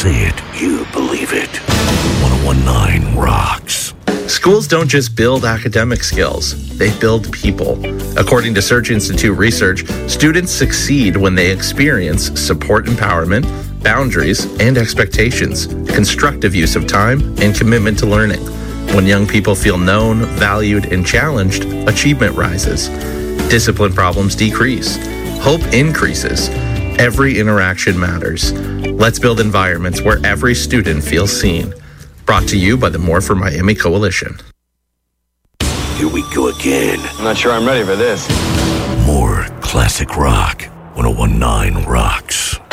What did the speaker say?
say it, you believe it. 1019 rocks. Schools don't just build academic skills, they build people. According to Search Institute research, students succeed when they experience support empowerment, boundaries, and expectations, constructive use of time, and commitment to learning. When young people feel known, valued, and challenged, achievement rises. Discipline problems decrease. Hope increases. Every interaction matters. Let's build environments where every student feels seen. Brought to you by the More for Miami Coalition. Here we go again. I'm not sure I'm ready for this. More classic rock. 1019 rocks.